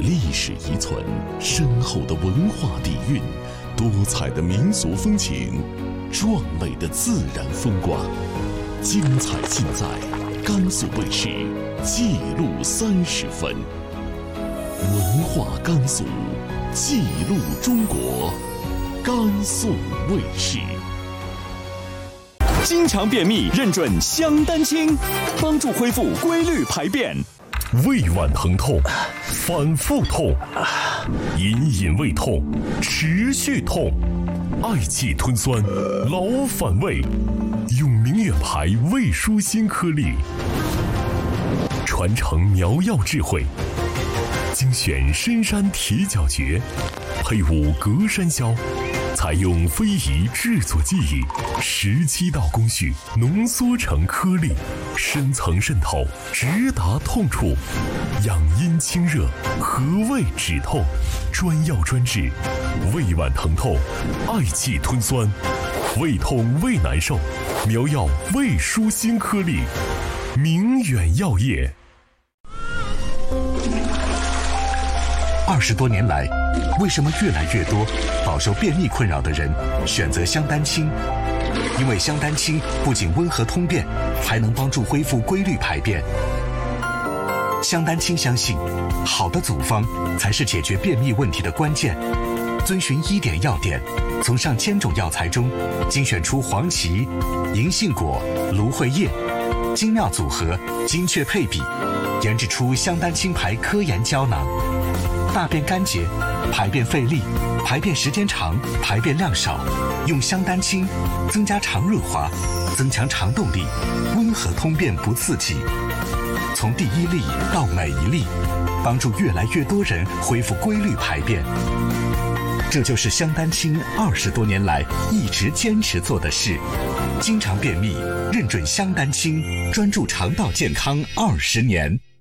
历史遗存、深厚的文化底蕴、多彩的民俗风情、壮美的自然风光，精彩尽在甘肃卫视《记录30分》。文化甘肃，记录中国，甘肃卫视。 经常便秘认准香丹清，帮助恢复规律排便。 胃脘疼痛，反复痛，隐隐胃痛，持续痛，嗳气吞酸，老反胃，用明远牌胃舒心颗粒，传承苗药智慧，精选深山铁角蕨，配伍隔山椒，采用非遗制作技艺，17道工序浓缩成颗粒，深层渗透，直达痛处，养阴清热，和胃止痛，专药专治，胃脘疼痛、嗳气吞酸、胃痛胃难受，苗药胃舒心颗粒，明远药业。 20多年来，为什么越来越多饱受便秘困扰的人选择香丹清？因为香丹清不仅温和通便，还能帮助恢复规律排便。香丹清相信，好的组方才是解决便秘问题的关键。遵循1点要点，从上千种药材中精选出黄芪、银杏果、芦荟叶，精妙组合，精确配比，研制出香丹清牌科研胶囊。大便干结、排便费力、排便时间长、排便量少，用香丹清增加肠润滑，增强肠动力，温和通便不刺激。从第1粒到每一粒，帮助越来越多人恢复规律排便。这就是香丹清20多年来一直坚持做的事。经常便秘，认准香丹清，专注肠道健康20年。